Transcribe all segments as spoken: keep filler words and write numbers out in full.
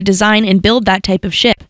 design and build that type of ship.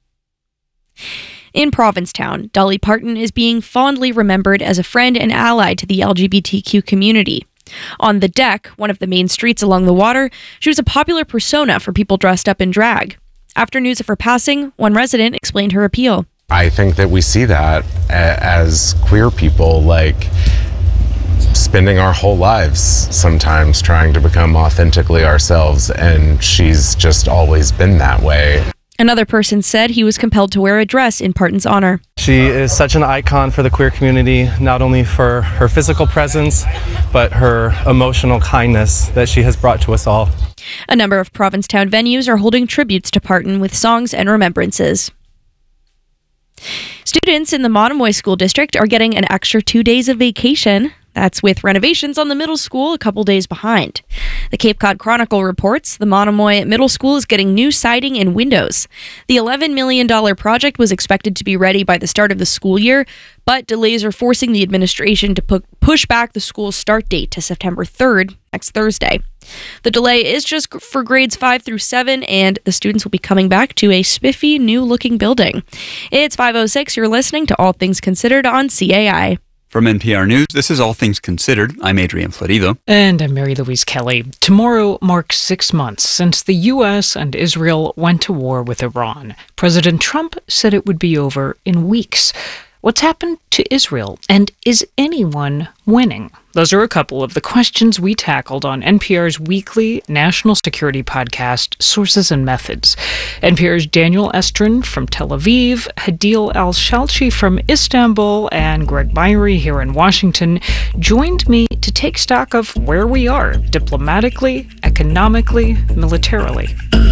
In Provincetown, Dolly Parton is being fondly remembered as a friend and ally to the L G B T Q community. On the Deck, one of the main streets along the water, she was a popular persona for people dressed up in drag. After news of her passing, one resident explained her appeal. I think that we see that as queer people, like spending our whole lives sometimes trying to become authentically ourselves, and she's just always been that way. Another person said he was compelled to wear a dress in Parton's honor. She is such an icon for the queer community, not only for her physical presence, but her emotional kindness that she has brought to us all. A number of Provincetown venues are holding tributes to Parton with songs and remembrances. Students in the Monomoy School District are getting an extra two days of vacation. That's with renovations on the middle school a couple days behind. The Cape Cod Chronicle reports the Monomoy Middle School is getting new siding and windows. The eleven million dollars project was expected to be ready by the start of the school year, but delays are forcing the administration to pu- push back the school's start date to September third, next Thursday. The delay is just for grades five through seven, and the students will be coming back to a spiffy, new-looking building. It's five oh six. You're listening to All Things Considered on C A I. From N P R News, this is All Things Considered. I'm Adrian Florido. And I'm Mary Louise Kelly. Tomorrow marks six months since the U S and Israel went to war with Iran. President Trump said it would be over in weeks. What's happened to Israel? And is anyone winning? Those are a couple of the questions we tackled on N P R's weekly national security podcast, Sources and Methods. N P R's Daniel Estrin from Tel Aviv, Hadil Al-Shalchi from Istanbul, and Greg Myrie here in Washington joined me to take stock of where we are diplomatically, economically, militarily.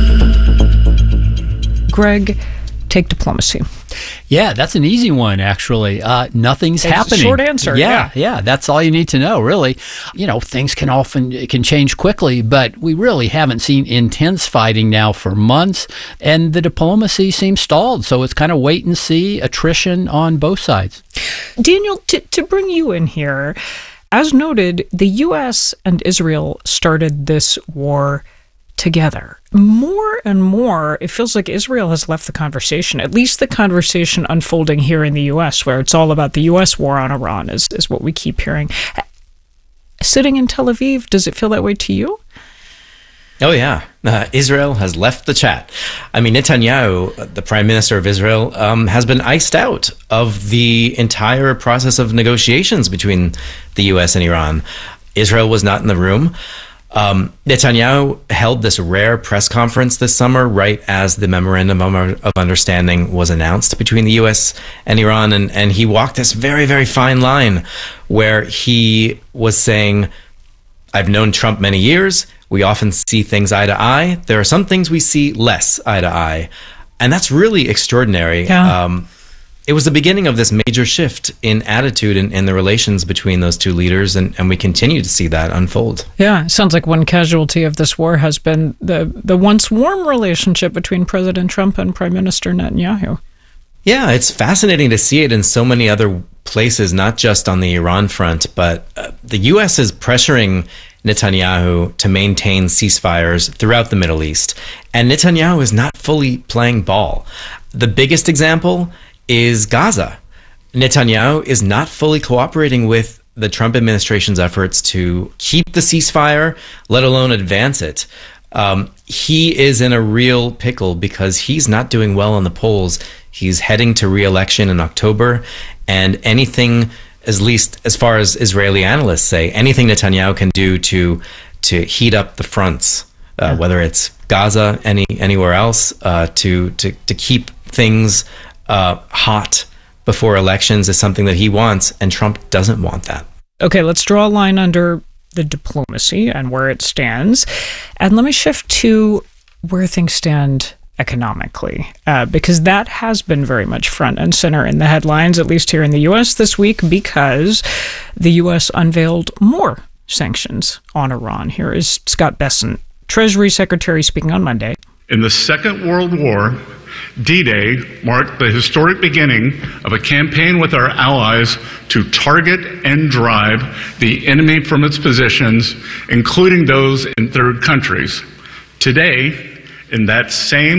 Greg, take diplomacy. Yeah, that's an easy one, actually. Uh, nothing's It's a happening. short answer, Yeah, yeah, yeah, that's all you need to know, really. You know, things can often it can change quickly, but we really haven't seen intense fighting now for months, and the diplomacy seems stalled. So it's kind of wait and see, attrition on both sides. Daniel, to, to bring you in here, as noted, the U S and Israel started this war together. More and more, it feels like Israel has left the conversation, at least the conversation unfolding here in the U S, where it's all about the U S war on Iran, is, is what we keep hearing. Sitting in Tel Aviv, does it feel that way to you? Oh, yeah. Uh, Israel has left the chat. I mean, Netanyahu, the prime minister of Israel, um, has been iced out of the entire process of negotiations between the U S and Iran. Israel was not in the room. Um, Netanyahu held this rare press conference this summer right as the memorandum of understanding was announced between the U S and Iran, and, and he walked this very, very fine line where he was saying, I've known Trump many years. We often see things eye to eye. There are some things we see less eye to eye. And that's really extraordinary. Yeah. Um, it was the beginning of this major shift in attitude in, in the relations between those two leaders, and, and we continue to see that unfold. Yeah, it sounds like one casualty of this war has been the, the once warm relationship between President Trump and Prime Minister Netanyahu. Yeah, it's fascinating to see it in so many other places, not just on the Iran front, but uh, the U S is pressuring Netanyahu to maintain ceasefires throughout the Middle East. And Netanyahu is not fully playing ball. The biggest example is Gaza. Netanyahu is not fully cooperating with the Trump administration's efforts to keep the ceasefire, let alone advance it. Um, he is in a real pickle because he's not doing well on the polls. He's heading to re-election in October, and anything, at least as far as Israeli analysts say, anything Netanyahu can do to to heat up the fronts, uh, yeah. whether it's Gaza, any anywhere else, uh, to to to keep things uh, hot before elections is something that he wants, and Trump doesn't want that. Okay, let's draw a line under the diplomacy and where it stands, and let me shift to where things stand economically, uh, because that has been very much front and center in the headlines, at least here in the U S this week, because the U S unveiled more sanctions on Iran. Here is Scott Bessent, Treasury Secretary, speaking on Monday. In the Second World War, D-Day marked the historic beginning of a campaign with our allies to target and drive the enemy from its positions, including those in third countries. Today, in that same